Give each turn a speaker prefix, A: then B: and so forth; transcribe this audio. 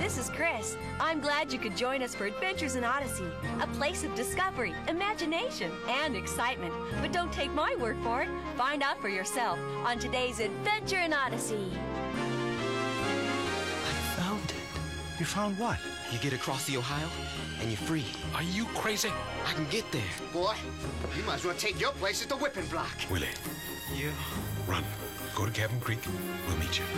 A: this is Chris. I'm glad you could join us for Adventures in Odyssey, a place of discovery, imagination, and excitement. But don't take my word for it. Find out for yourself on today's Adventure in Odyssey.
B: I found it.
C: You found what?
B: You get across the Ohio, and you're free.
D: Are you crazy?
B: I can get there.
E: Boy, you might as well take your place at the whipping block.
D: Willie.
B: Yeah.
D: Run. Go to Cabin Creek. We'll meet you.